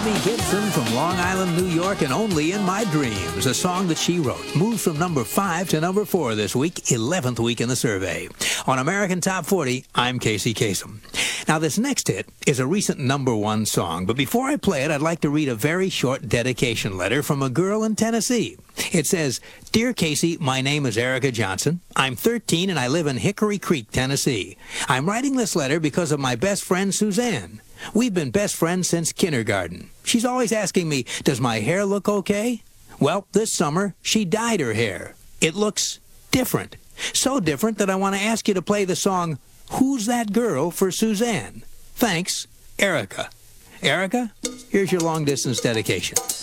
Debbie Gibson from Long Island, New York, and Only in My Dreams, a song that she wrote. Moved from number 5 to number 4 this week, 11th week in the survey. On American Top 40, I'm Casey Kasem. Now, this next hit is a recent number 1 song, but before I play it, I'd like to read a very short dedication letter from a girl in Tennessee. It says, "Dear Casey, my name is Erica Johnson. I'm 13 and I live in Hickory Creek, Tennessee. I'm writing this letter because of my best friend, Suzanne. We've been best friends since kindergarten. She's always asking me, does my hair look okay? Well, this summer, she dyed her hair. It looks different. So different that I want to ask you to play the song, Who's That Girl, for Suzanne. Thanks, Erica." Erica, here's your long-distance dedication.